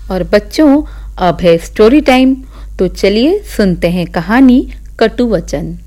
और बच्चों, अब है स्टोरी टाइम। तो चलिए सुनते हैं कहानी कटु वचन।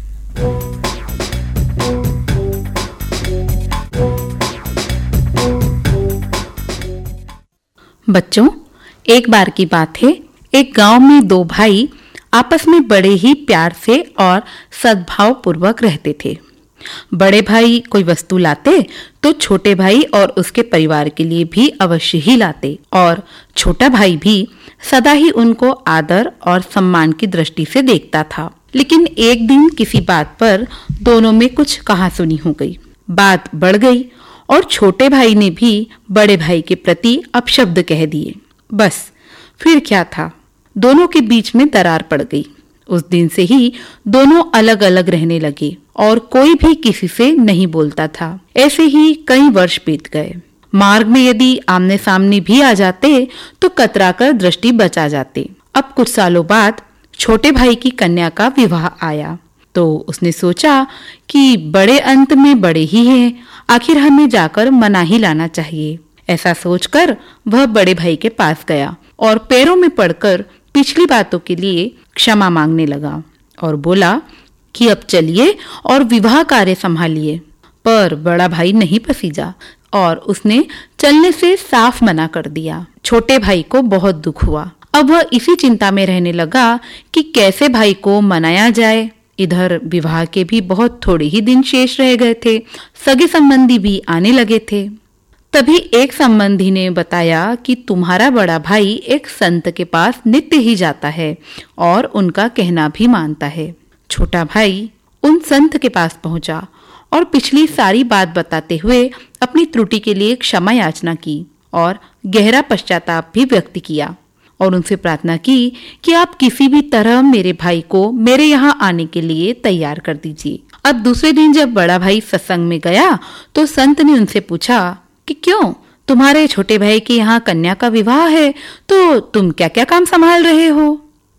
बच्चों, एक बार की बात है, एक गांव में दो भाई आपस में बड़े ही प्यार से और सद्भाव पूर्वक रहते थे। बड़े भाई कोई वस्तु लाते तो छोटे भाई और उसके परिवार के लिए भी अवश्य ही लाते, और छोटा भाई भी सदा ही उनको आदर और सम्मान की दृष्टि से देखता था। लेकिन एक दिन किसी बात पर दोनों में कुछ कहासुनी हो गई। बात बढ़ गई और छोटे भाई ने भी बड़े भाई के प्रति अपशब्द कह दिए। बस फिर क्या था, दोनों के बीच में दरार पड़ गई। उस दिन से ही दोनों अलग अलग रहने लगे और कोई भी किसी से नहीं बोलता था। ऐसे ही कई वर्ष बीत गए। मार्ग में यदि आमने सामने भी आ जाते तो कतराकर दृष्टि बचा जाते। अब कुछ सालों बाद छोटे भाई की कन्या का विवाह आया तो उसने सोचा कि बड़े अंत में बड़े ही हैं, आखिर हमें जाकर मना ही लाना चाहिए। ऐसा सोचकर वह बड़े भाई के पास गया और पैरों में पड़कर पिछली बातों के लिए क्षमा मांगने लगा और बोला कि अब चलिए और विवाह कार्य संभालिए। पर बड़ा भाई नहीं पसीजा और उसने चलने से साफ मना कर दिया। छोटे भाई को बहुत दुख हुआ। अब वह इसी चिंता में रहने लगा कि कैसे भाई को मनाया जाए। इधर विवाह के भी बहुत थोड़े ही दिन शेष रह गए थे। सगे संबंधी भी आने लगे थे। तभी एक संबंधी ने बताया कि तुम्हारा बड़ा भाई एक संत के पास नित्य ही जाता है और उनका कहना भी मानता है। छोटा भाई उन संत के पास पहुंचा और पिछली सारी बात बताते हुए अपनी त्रुटि के लिए क्षमा याचना की और गहरा पश्चाताप भी व्यक्त किया और उनसे प्रार्थना की कि आप किसी भी तरह मेरे भाई को मेरे यहाँ आने के लिए तैयार कर दीजिए। अब दूसरे दिन जब बड़ा भाई सत्संग में गया तो संत ने उनसे पूछा कि क्यों, तुम्हारे छोटे भाई के यहाँ कन्या का विवाह है तो तुम क्या क्या काम संभाल रहे हो?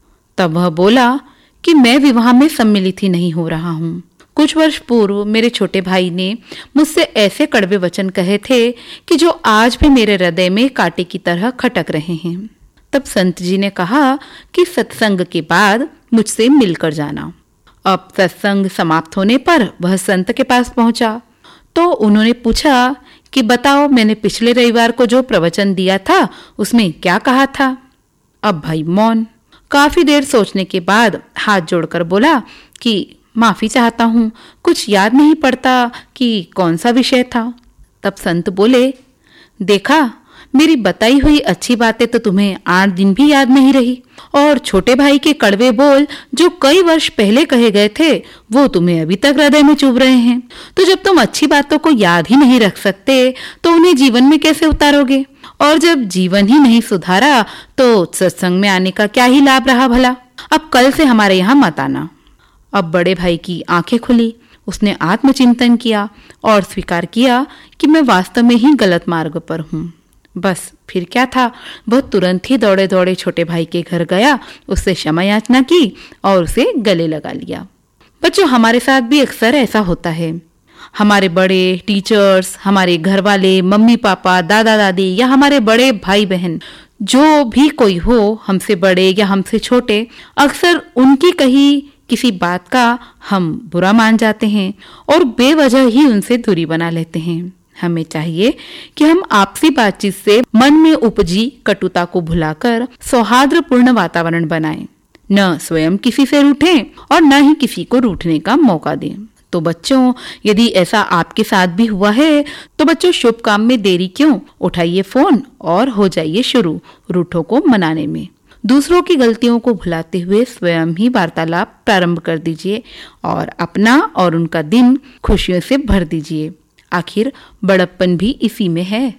तब वह बोला कि मैं विवाह में सम्मिलित ही नहीं हो रहा हूँ। कुछ वर्ष पूर्व मेरे छोटे भाई ने मुझसे ऐसे कड़वे वचन कहे थे कि जो आज भी मेरे हृदय में कांटे की तरह खटक रहे हैं। तब संत जी ने कहा कि सत्संग के बाद मुझसे मिलकर जाना। अब सत्संग समाप्त होने पर वह संत के पास पहुंचा तो उन्होंने पूछा कि बताओ, मैंने पिछले रविवार को जो प्रवचन दिया था उसमें क्या कहा था? अब भाई मौन। काफी देर सोचने के बाद हाथ जोड़कर बोला कि माफी चाहता हूँ, कुछ याद नहीं पड़ता कि कौन सा विषय था। तब संत बोले, देखा, मेरी बताई हुई अच्छी बातें तो तुम्हें 8 दिन भी याद नहीं रही, और छोटे भाई के कड़वे बोल जो कई वर्ष पहले कहे गए थे वो तुम्हें अभी तक हृदय में चुभ रहे हैं। तो जब तुम अच्छी बातों को याद ही नहीं रख सकते तो उन्हें जीवन में कैसे उतारोगे? और जब जीवन ही नहीं सुधारा तो सत्संग में आने का क्या ही लाभ रहा भला? अब कल से हमारे यहाँ मत आना। अब बड़े भाई की आंखें खुली। उसने आत्मचिंतन किया और स्वीकार किया कि मैं वास्तव में ही गलत मार्ग पर हूँ। बस फिर क्या था, वह तुरंत ही दौड़े दौड़े छोटे भाई के घर गया, उससे क्षमा याचना की और उसे गले लगा लिया। बच्चों, हमारे साथ भी अक्सर ऐसा होता है। हमारे बड़े टीचर्स, हमारे घर वाले, मम्मी पापा, दादा दादी या हमारे बड़े भाई बहन, जो भी कोई हो, हमसे बड़े या हमसे छोटे, अक्सर उनकी कही किसी बात का हम बुरा मान जाते हैं और बेवजह ही उनसे दूरी बना लेते हैं। हमें चाहिए कि हम आपसी बातचीत से मन में उपजी कटुता को भुलाकर सौहार्दपूर्ण वातावरण बनाएं, न स्वयं किसी से रूठें और न ही किसी को रूठने का मौका दें। तो बच्चों, यदि ऐसा आपके साथ भी हुआ है तो बच्चों, शुभ काम में देरी क्यों? उठाइए फोन और हो जाइए शुरू रूठों को मनाने में। दूसरों की गलतियों को भुलाते हुए स्वयं ही वार्तालाप प्रारंभ कर दीजिए और अपना और उनका दिन खुशियों से भर दीजिए। आखिर बड़प्पन भी इसी में है।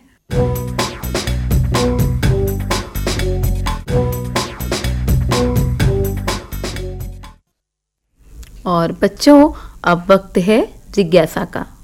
और बच्चों, अब वक्त है जिज्ञासा का।